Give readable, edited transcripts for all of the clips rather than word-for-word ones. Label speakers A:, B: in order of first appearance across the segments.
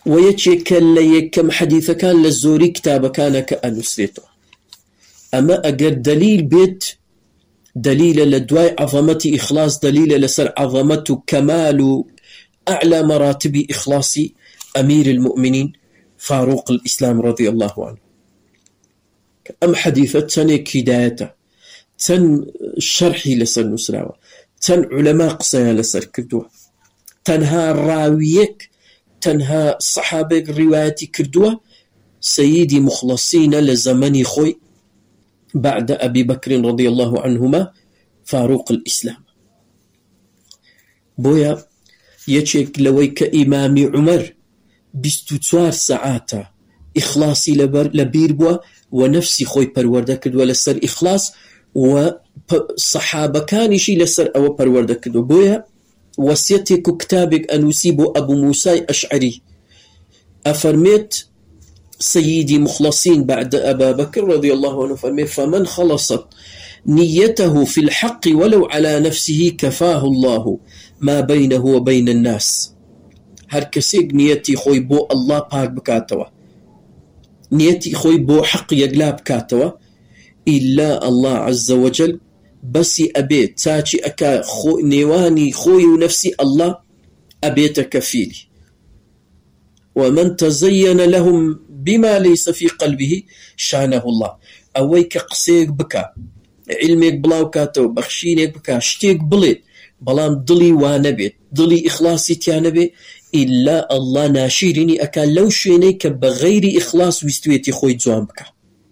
A: ويتشيك اللي كم حديث كان للزوري كتاب كان كأنسرته. أما أجر دليل بيت دليل لدواء عظمة إخلاص، دليل لسر عظمة كمال أعلى مراتب إخلاص أمير المؤمنين فاروق الإسلام رضي الله عنه. أم حديثة تنك هدايته، تن شرحي لسر نسراوة، تن علماء قصيا لسر كردوه، تنها راويك، تنها صحابك روايتي كردوه سيدي مخلصين لزمن خوي بعد أبي بكر رضي الله عنهما فاروق الإسلام. بويا يشيك لويك إمام عمر 24 ساعة إخلاصي لبير بوا ونفسي خوي پرورده كردوا لسر إخلاص وصحابة كانشي لسر أو پرورده كردوا. بويا وصيتك كتابك أن يسيبوا أبو موسى أشعري أفرميت سيدي مخلصين بعد أبا بكر رضي الله عنه فرمي فمن خلصت نيته في الحق ولو على نفسه كفاه الله ما بينه وبين الناس. هر كسيق نيتي خوي بو الله باك بكاتوا، نيتي خوي بو حق يقلا بكاتوا إلا الله عز وجل بسي أبيت تاچي أكا نيواني خوي ونفسي الله أبيت كفيلي. ومن تزين لهم بما ليس في قلبه شانه الله. أويك قسيك بكا علمك بلاو كاتو بخشينك بكا شتيك بليت بلام ضلي وانبيت ضلي إخلاصي تيانبي إلا الله ناشيرني أكا لو شينيك بغير إخلاص ويستويتي خوي جوان بكا.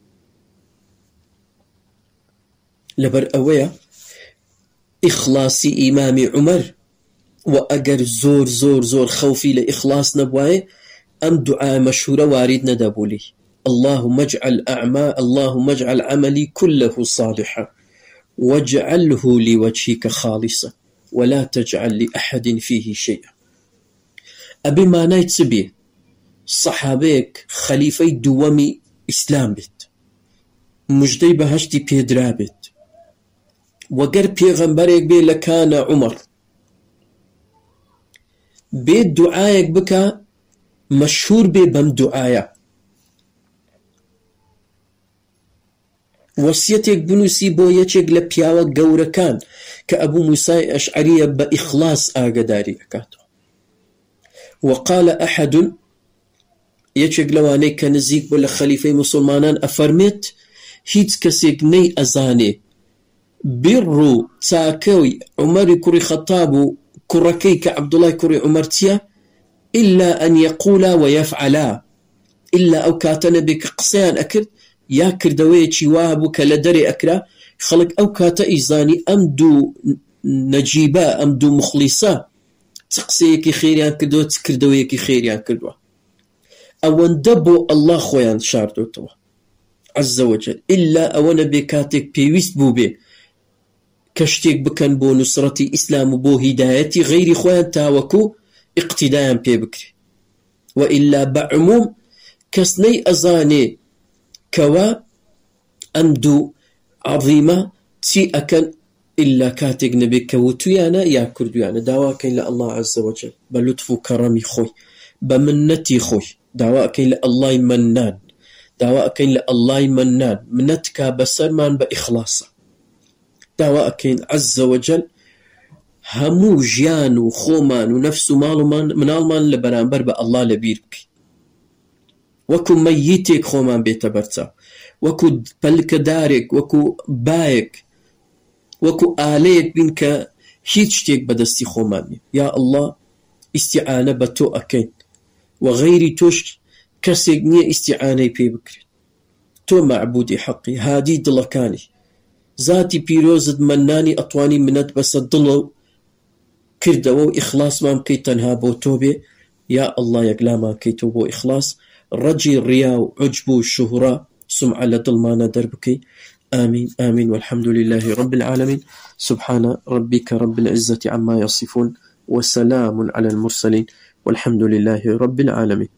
A: لبر أويا إخلاصي إمام عمر وأجر زور زور زور خوفي لإخلاص نبواي أم دعاء مشهورة وارد ندبولي اللهم اجعل عملي كله صالحا واجعله لوجهك خالصا ولا تجعل لأحد فيه شيئا. أبي ما نايتسبي صحابيك خليفي دوامي إسلام بيت مجدي بهشتي بيدرابت وقر بيغمبريك بي لكان عمر بيت دعايك بكا مشهور بي بم دعايا وصيتك بنوسي بو يچك لبياوة قوركان كأبو موسى أشعرية بإخلاص آقداري أكاتو. وقال أحد يچك لواني كنزيك بل خليفة مسلمانان أفرمت هيت كسيك ني أزاني برو تاكوي عمر كوري خطاب كركيك عبد الله كوري عمرتيا إلا أن يقولا ويفعلا إلا أو كاتنا بك قصيان أكر يا كردويتي وابو كالدري أكرا خلق أو كاتا إيزاني أمدو نجيبا أمدو مخلصا تقسيكي خيريان كردو تكردويكي خيريان كردو أو اندبو الله خويان شاردو توا عز وجل إلا أو نبكاتك بيويست بوبي كشتيك بكن بو نصرتي إسلام بو هدايتي غير خوان تاوكو اقتداء بيبكري. وإلا بعموم كسني أزاني كوا أمدو عظيمة تي أكن إلا كاتق نبي كوتيانا يا كرديانا دعواكين لله عز وجل بلطف كرمي خوي بمنتي خوي دعواكين لله منان دعواكين لله منان منتك بسرمان بإخلاص دعواكين عز وجل همو جيان وخومان ونفس مالمان من المان لبرانبر بالله لبيرك وكو ميتك خومان بيتبرتا وكو بلك دارك وكو بايك وكو آليك بينك هيتشتيك بدستي خوماني يا الله استعانة بتو أكين وغيري توش كسيقني استعانة بيبكري تو معبودي حقي هادي دلكاني ذاتي بيروزد مناني أطواني منت بس الضلو كردو إخلاص ما مكي تنها بو توبي يا الله يقلا ما كي توبو إخلاص رجي الرياء عجبو الشهرة سمعة لضلمانا دربكي آمين آمين والحمد لله رب العالمين سبحان ربك رب العزة عما يصفون وسلام على المرسلين والحمد لله رب العالمين.